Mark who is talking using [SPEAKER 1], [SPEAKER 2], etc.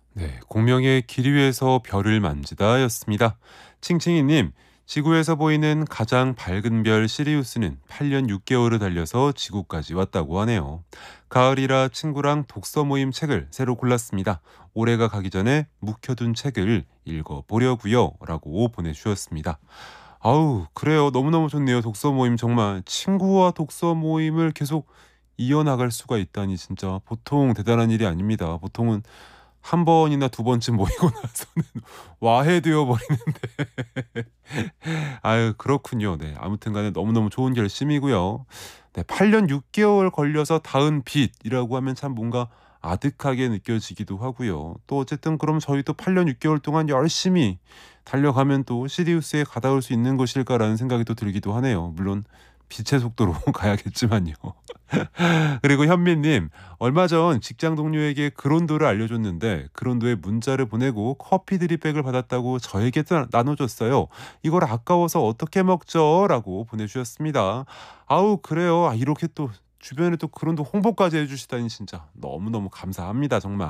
[SPEAKER 1] 네, 공명의 길 위에서 별을 만지다 였습니다. 칭칭이님, 지구에서 보이는 가장 밝은 별 시리우스는 8년 6개월을 달려서 지구까지 왔다고 하네요. 가을이라 친구랑 독서 모임 책을 새로 골랐습니다. 올해가 가기 전에 묵혀둔 책을 읽어보려고요. 라고 보내주셨습니다. 아우, 그래요. 너무너무 좋네요. 독서 모임 정말 친구와 독서 모임을 계속 이어나갈 수가 있다니 진짜 보통 대단한 일이 아닙니다. 보통은 한 번이나 두 번쯤 모이고 나서는 와해되어 버리는데 아유 그렇군요. 네. 아무튼 간에 너무너무 좋은 결심이고요. 네 8년 6 개월 걸려서 닿은 빛이라고 하면 참 뭔가 아득하게 느껴지기도 하고요. 또 어쨌든 그럼 저희도 8년 6 개월 동안 열심히 달려가면 또 시리우스에 가닿을 수 있는 것일까라는 생각이 또 들기도 하네요. 물론 빛의 속도로 가야겠지만요. 그리고 현미님, 얼마 전 직장 동료에게 그론도를 알려줬는데 그론도에 문자를 보내고 커피 드립백을 받았다고 저에게도 나눠줬어요. 이걸 아까워서 어떻게 먹죠? 라고 보내주셨습니다. 아우 그래요. 이렇게 또 주변에 또 그론도 홍보까지 해주시다니 진짜 너무너무 감사합니다 정말.